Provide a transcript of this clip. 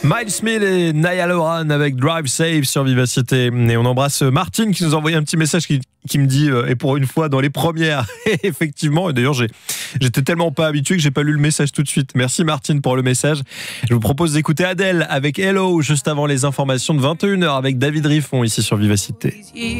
Miles Smith et Niall Horan avec Drive Safe sur Vivacité. Et on embrasse Martine qui nous a envoyé un petit message qui me dit, et pour une fois dans les premières, effectivement, et d'ailleurs j'étais tellement pas habitué que j'ai pas lu le message tout de suite. Merci Martine pour le message. Je vous propose d'écouter Adèle avec Hello juste avant les informations de 21h avec David Riffon ici sur Vivacité.